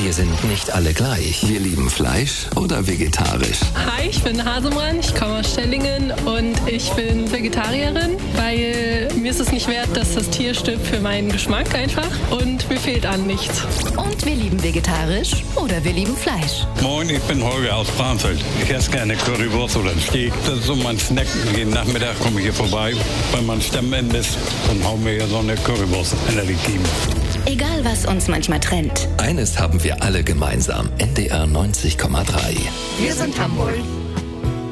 Wir sind nicht alle gleich. Wir lieben Fleisch oder vegetarisch. Hi, ich bin Hasemran, ich komme aus Stellingen und ich bin Vegetarierin, weil mir ist es nicht wert, dass das Tier stirbt für meinen Geschmack einfach und mir fehlt an nichts. Und wir lieben vegetarisch oder wir lieben Fleisch. Moin, ich bin Holger aus Bramfeld. Ich esse gerne Currywurst oder einen Steak. Das ist so mein Snack. Jeden Nachmittag komme ich hier vorbei, bei meinem Stammend ist und hau mir hier so eine Currywurst in der Likim. Egal, was uns manchmal trennt. Eines haben wir alle gemeinsam. NDR 90,3. Wir sind Hamburg.